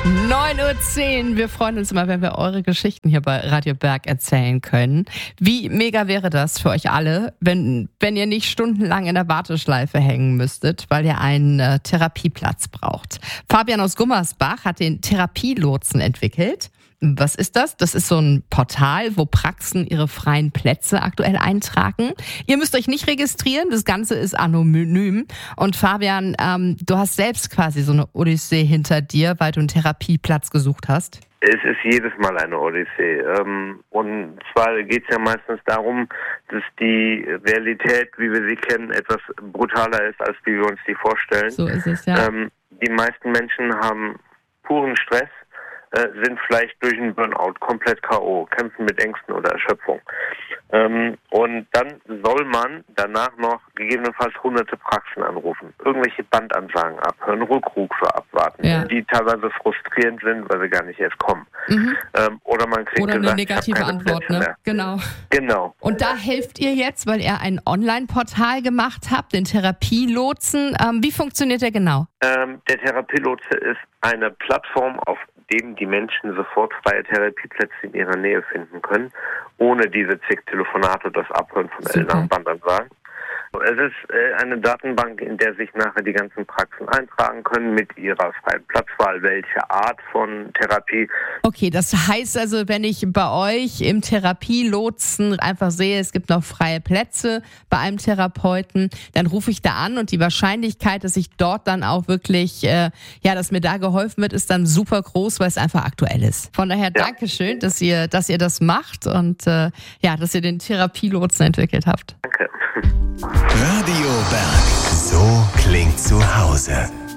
9:10 Uhr. Wir freuen uns immer, wenn wir eure Geschichten hier bei Radio Berg erzählen können. Wie mega wäre das für euch alle, wenn ihr nicht stundenlang in der Warteschleife hängen müsstet, weil ihr einen Therapieplatz braucht. Fabian aus Gummersbach hat den Therapielotsen entwickelt. Was ist das? Das ist so ein Portal, wo Praxen ihre freien Plätze aktuell eintragen. Ihr müsst euch nicht registrieren, das Ganze ist anonym. Und Fabian, du hast selbst quasi so eine Odyssee hinter dir, weil du einen Therapieplatz gesucht hast. Es ist jedes Mal eine Odyssee. Und zwar geht es ja meistens darum, dass die Realität, wie wir sie kennen, etwas brutaler ist, als wie wir uns die vorstellen. So ist es, ja. Die meisten Menschen haben puren Stress, sind vielleicht durch einen Burnout komplett K.O., kämpfen mit Ängsten oder Erschöpfung. Und dann soll man danach noch gegebenenfalls hunderte Praxen anrufen, irgendwelche Bandansagen abhören, Rückrufe abwarten, die teilweise frustrierend sind, weil sie gar nicht erst kommen. Oder man kriegt oder gesagt, eine negative Antwort, ne? Genau. Und da helft ihr jetzt, weil ihr ein Online-Portal gemacht habt, den Therapielotsen. Wie funktioniert der genau? Der Therapielotse ist eine Plattform, auf dem die Menschen sofort freie Therapieplätze in ihrer Nähe finden können, ohne diese zig Telefonate und das Abhören von Eltern und Bandansagen. Es ist eine Datenbank, in der sich nachher die ganzen Praxen eintragen können mit ihrer freien Platzwahl, welche Art von Therapie. Okay, das heißt also, wenn ich bei euch im Therapielotsen einfach sehe, es gibt noch freie Plätze bei einem Therapeuten, dann rufe ich da an und die Wahrscheinlichkeit, dass ich dort dann auch wirklich, dass mir da geholfen wird, ist dann super groß, weil es einfach aktuell ist. Von daher Dankeschön, dass ihr das macht und dass ihr den Therapielotsen entwickelt habt. Danke. Radio Berg. So klingt zu Hause.